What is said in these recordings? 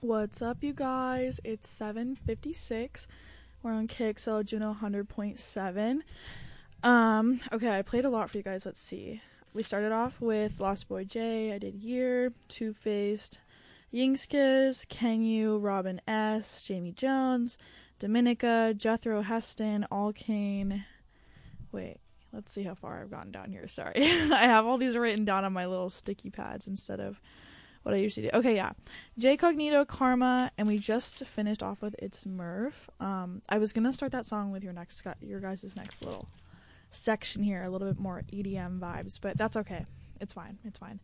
What's up, you guys? It's 7:56. We're on KXL Juno 100.7. Okay, I played a lot for you guys. Let's see. We started off with Lost Boy J. I did Year, Two Faced, Yingskis, Kenyu, Robin S., Jamie Jones, Dominica, Jethro Heston, Allkane. Wait, let's see how far I've gotten down here. Sorry. I have all these written down on my little sticky pads instead of what I usually do. Okay, yeah. J Cognito, Karma, and we just finished off with It's Murph. I was gonna start that song with your guys' next little section here, a little bit more EDM vibes, but that's okay. It's fine.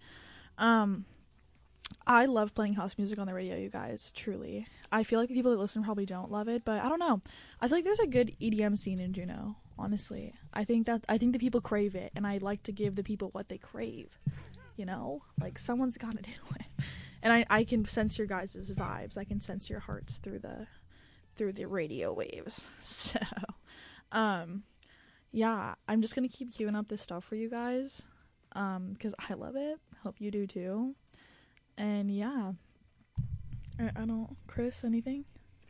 I love playing house music on the radio, you guys, truly. I feel like the people that listen probably don't love it, but I don't know. I feel like there's a good EDM scene in Juneau, honestly. I think the people crave it, and I like to give the people what they crave. You know, like someone's gotta do it, and I can sense your guys' vibes. I can sense your hearts through the radio waves. So, yeah, I'm just gonna keep queuing up this stuff for you guys, because I love it. Hope you do too. And yeah, I don't. Chris, anything?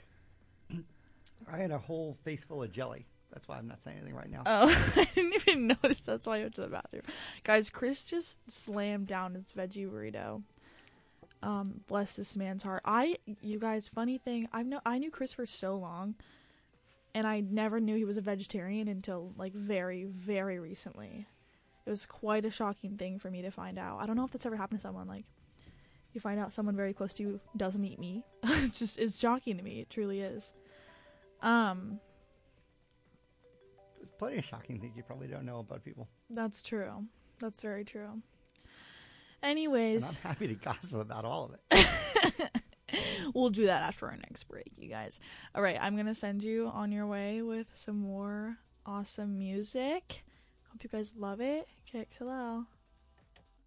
I had a whole face full of jelly. That's why I'm not saying anything right now. Oh, I didn't even notice. That's why I went to the bathroom. Guys, Chris just slammed down his veggie burrito. Bless this man's heart. You guys, funny thing, I knew Chris for so long, and I never knew he was a vegetarian until, like, very, very recently. It was quite a shocking thing for me to find out. I don't know if that's ever happened to someone, like, you find out someone very close to you doesn't eat meat. It's shocking to me. It truly is. There's plenty of shocking things you probably don't know about people. That's true. That's very true. Anyways. And I'm happy to gossip about all of it. We'll do that after our next break, you guys. All right, I'm going to send you on your way with some more awesome music. Hope you guys love it. KXLL.